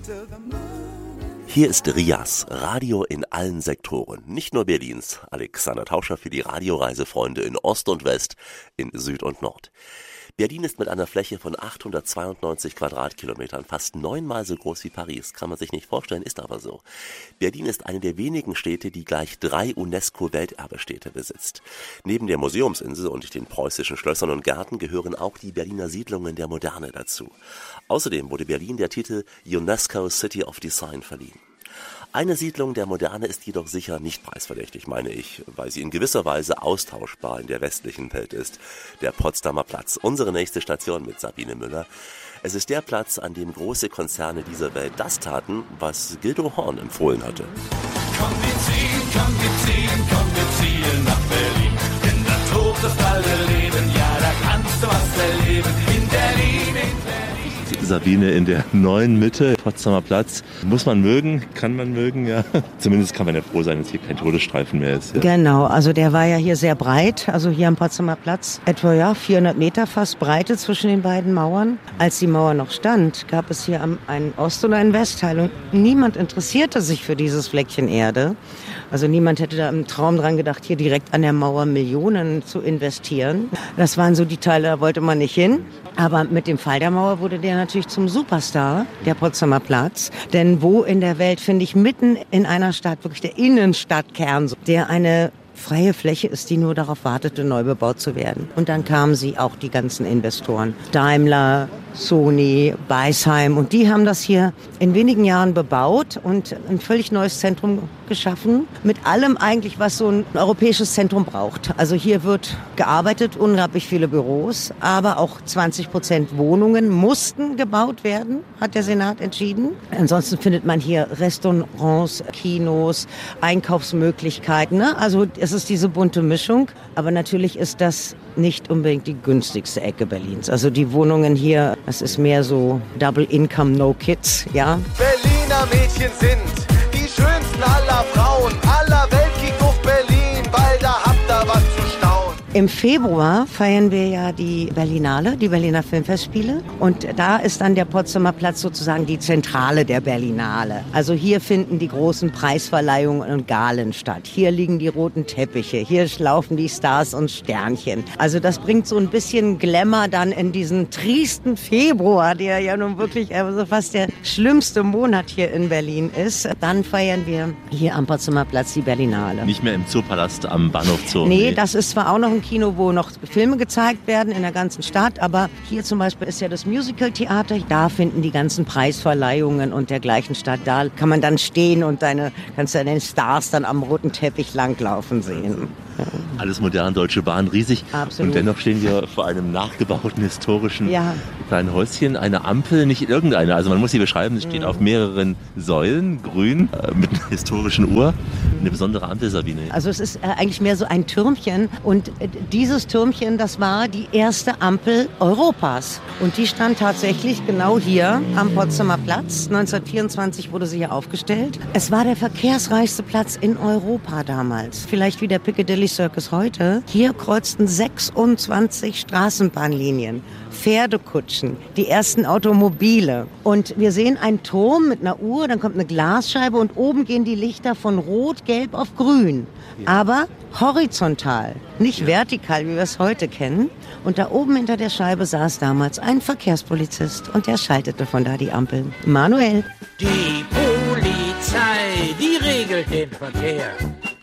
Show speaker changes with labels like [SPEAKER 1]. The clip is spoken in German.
[SPEAKER 1] Hier ist RIAS, Radio in allen Sektoren, nicht nur Berlins. Alexander Tauscher für die Radioreisefreunde in Ost und West, in Süd und Nord. Berlin ist mit einer Fläche von 892 Quadratkilometern fast 9-mal so groß wie Paris. Kann man sich nicht vorstellen, ist aber so. Berlin ist eine der wenigen Städte, die gleich 3 UNESCO-Welterbestädte besitzt. Neben der Museumsinsel und den preußischen Schlössern und Gärten gehören auch die Berliner Siedlungen der Moderne dazu. Außerdem wurde Berlin der Titel UNESCO City of Design verliehen. Eine Siedlung der Moderne ist jedoch sicher nicht preisverdächtig, meine ich, weil sie in gewisser Weise austauschbar in der westlichen Welt ist. Der Potsdamer Platz, unsere nächste Station mit Sabine Müller. Es ist der Platz, an dem große Konzerne dieser Welt das taten, was Gildo Horn empfohlen hatte.
[SPEAKER 2] Komm, wir ziehen nach Berlin. Denn da tobt das alte Leben, ja, da kannst du was erleben. In Berlin, in Berlin.
[SPEAKER 3] Sabine, in der neuen Mitte, Potsdamer Platz. Muss man mögen, kann man mögen, ja. Zumindest kann man ja froh sein, dass hier kein Todesstreifen mehr ist. Ja.
[SPEAKER 4] Genau, also der war ja hier sehr breit, also hier am Potsdamer Platz. Etwa 400 Meter fast Breite zwischen den beiden Mauern. Als die Mauer noch stand, gab es hier einen Ost- und einen Westteil und niemand interessierte sich für dieses Fleckchen Erde. Also niemand hätte da im Traum dran gedacht, hier direkt an der Mauer Millionen zu investieren. Das waren so die Teile, da wollte man nicht hin. Aber mit dem Fall der Mauer wurde der natürlich zum Superstar, der Potsdamer Platz. Denn wo in der Welt finde ich mitten in einer Stadt, wirklich der Innenstadtkern, der eine freie Fläche ist, die nur darauf wartete, neu bebaut zu werden. Und dann kamen auch die ganzen Investoren. Daimler, Sony, Beisheim. Und die haben das hier in wenigen Jahren bebaut und ein völlig neues Zentrum geschaffen. Mit allem eigentlich, was so ein europäisches Zentrum braucht. Also hier wird gearbeitet, unglaublich viele Büros, aber auch 20% Wohnungen mussten gebaut werden, hat der Senat entschieden. Ansonsten findet man hier Restaurants, Kinos, Einkaufsmöglichkeiten. Ne? Also es ist diese bunte Mischung. Aber natürlich ist das nicht unbedingt die günstigste Ecke Berlins. Also die Wohnungen hier, das ist mehr so Double Income, No Kids, ja.
[SPEAKER 2] Berliner Mädchen sind die schönsten aller Frauen. Aller Welt kiegt auf Berlin, weil da habt ihr was zu staunen.
[SPEAKER 4] Im Februar feiern wir ja die Berlinale, die Berliner Filmfestspiele. Und da ist dann der Potsdamer Platz sozusagen die Zentrale der Berlinale. Also hier finden die großen Preisverleihungen und Galen statt. Hier liegen die roten Teppiche, hier laufen die Stars und Sternchen. Also das bringt so ein bisschen Glamour dann in diesen triesten Februar, der ja nun wirklich also fast der schlimmste Monat hier in Berlin ist. Dann feiern wir hier am Potsdamer Platz die Berlinale.
[SPEAKER 3] Nicht mehr im Zoopalast am Bahnhof Zoo.
[SPEAKER 4] Nee, das ist zwar auch noch ein Kino, wo noch Filme gezeigt werden in der ganzen Stadt, aber hier zum Beispiel ist ja das Musical-Theater. Da finden die ganzen Preisverleihungen und dergleichen statt. Da kann man dann stehen und kannst deine Stars dann am roten Teppich langlaufen sehen. Ja.
[SPEAKER 3] Alles modern, Deutsche Bahn, riesig.
[SPEAKER 4] Absolut.
[SPEAKER 3] Und dennoch stehen wir vor einem nachgebauten historischen kleinen Häuschen. Eine Ampel, nicht irgendeine. Also man muss sie beschreiben, es steht auf mehreren Säulen, grün, mit einer historischen Uhr. Eine besondere Ampel, Sabine.
[SPEAKER 4] Also es ist eigentlich mehr so ein Türmchen. Und dieses Türmchen, das war die erste Ampel Europas. Und die stand tatsächlich genau hier am Potsdamer Platz. 1924 wurde sie hier aufgestellt. Es war der verkehrsreichste Platz in Europa damals. Vielleicht wie der Piccadilly Circus heute. Hier kreuzten 26 Straßenbahnlinien, Pferdekutschen, die ersten Automobile. Und wir sehen einen Turm mit einer Uhr, dann kommt eine Glasscheibe und oben gehen die Lichter von Rot, Gelb auf Grün. Aber horizontal, nicht vertikal, wie wir es heute kennen. Und da oben hinter der Scheibe saß damals ein Verkehrspolizist und der schaltete von da die Ampel. Manuell.
[SPEAKER 5] Die Polizei, die regelt den Verkehr.